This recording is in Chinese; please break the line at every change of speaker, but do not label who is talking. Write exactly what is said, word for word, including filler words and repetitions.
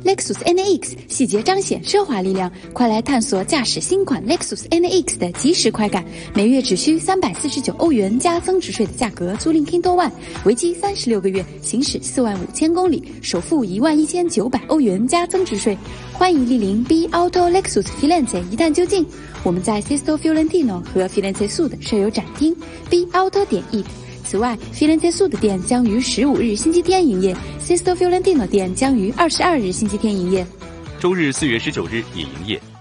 Lexus N A X， 细节彰显奢华力量，快来探索驾驶新款 Lexus N A X 的即时快感。每月只需三百四十九欧元加增值税的价格租赁 Kindle One， 为期三十六个月，行驶四万五千公里，首付一万一千九百欧元加增值税。欢迎莅临 B Auto Lexus Firenze 一探究竟。我们在 Sesto Fiorentino 和 Firenze Sud 设有展厅 B Auto 点 it。此外 ，Firenze Sud 店将于十五日星期天营业 ，Sesto Fiorentino 店将于二十二日星期天营业。
周日四月十九日也营业。